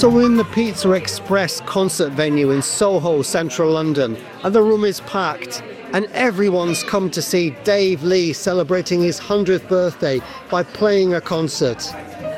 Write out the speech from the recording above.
So we're in the Pizza Express concert venue in Soho, central London, and the room is packed. And everyone's come to see Dave Lee celebrating his 100th birthday by playing a concert.